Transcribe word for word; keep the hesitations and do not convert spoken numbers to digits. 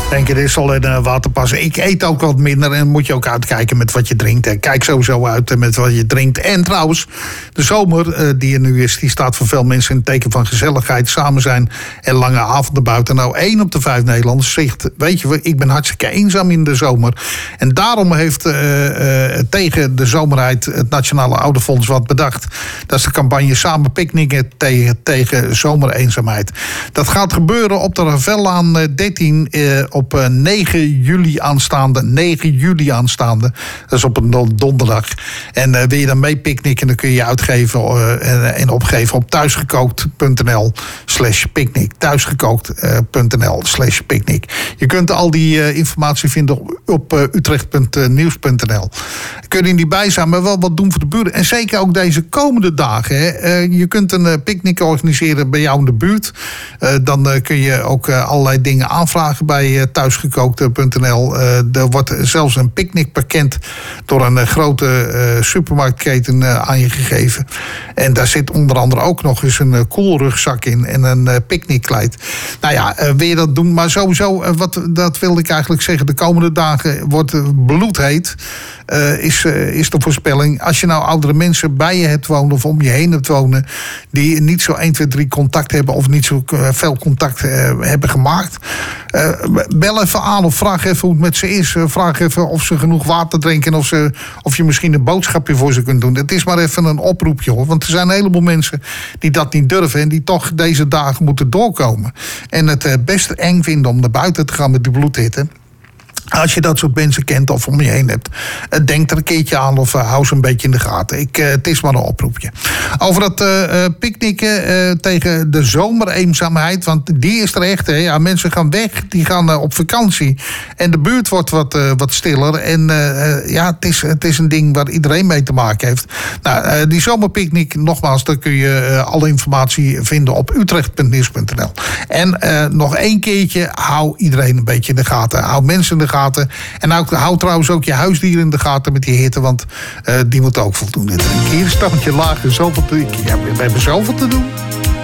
Denk je, dit is al in uh, waterpassen. Ik eet ook wat minder en moet je ook uitkijken met wat je drinkt. En kijk sowieso uit met wat je drinkt. En trouwens, de zomer uh, die er nu is, die staat voor veel mensen in het teken van gezelligheid, samen zijn en lange avonden buiten. Nou, één op de vijf Nederlanders zegt, weet je, ik ben hartstikke eenzaam in de zomer. En daarom heeft uh, uh, tegen de zomerheid het Nationale Ouderfonds wat bedacht. Dat is de campagne Samen Picknicken tegen, tegen zomereenzaamheid. Dat gaat gebeuren op de Ravellaan dertien uh, op uh, negen juli aanstaande. negen juli aanstaande. Dat is op een donderdag. En uh, wil je dan mee picknicken, dan kun je je uitgeven uh, en, en opgeven op thuisgekookt.nl slash picknick. Thuisgekookt.nl slash picknick. Je kunt al die uh, informatie vinden op uh, utrecht punt nieuws punt n l. Kun je niet bij zijn, maar wel wat doen voor de buren. En zeker ook deze komende dagen. Hè. Uh, je kunt een uh, picknick organiseren bij jou in de buurt. Uh, dan uh, kun je ook uh, allerlei dingen aanvragen bij uh, thuisgekookt punt n l. Uh, er wordt zelfs een picknickpakket door een uh, grote uh, supermarktketen uh, aan je gegeven. En daar zit onder andere ook nog eens een uh, koelrugzak in en een uh, picknickkleid. Nou ja, uh, wil je dat doen? Maar sowieso, uh, wat, dat wilde ik eigenlijk zeggen. De komende dagen wordt uh, bloedheet. Uh, is, uh, is de voorspelling. Als je nou oudere mensen bij je hebt wonen of om je heen hebt wonen, die niet zo één, twee, drie contact hebben of niet zo uh, veel contact uh, hebben gemaakt, uh, bel even aan of vraag even hoe het met ze is. Uh, vraag even of ze genoeg water drinken en of, ze, of je misschien een boodschapje voor ze kunt doen. Het is maar even een oproepje, hoor. Want er zijn een heleboel mensen die dat niet durven en die toch deze dagen moeten doorkomen. En het uh, best eng vinden om naar buiten te gaan met die bloedhitte. Als je dat soort mensen kent of om je heen hebt, denk er een keertje aan of uh, hou ze een beetje in de gaten. Ik, uh, het is maar een oproepje. Over dat uh, picknicken uh, tegen de zomereenzaamheid, want die is er echt. Hè. Ja, mensen gaan weg, die gaan uh, op vakantie. En de buurt wordt wat, uh, wat stiller. En uh, ja, het is, het is een ding waar iedereen mee te maken heeft. Nou, uh, die zomerpicknick, nogmaals, daar kun je uh, alle informatie vinden op utrecht punt nieuws punt n l. En uh, nog één keertje, hou iedereen een beetje in de gaten. Hou mensen in de gaten. En hou, hou trouwens ook je huisdieren in de gaten met die hitte, want uh, die moet ook voldoen. Een keer een standje lager, zoveel te, ja, we hebben zoveel te doen.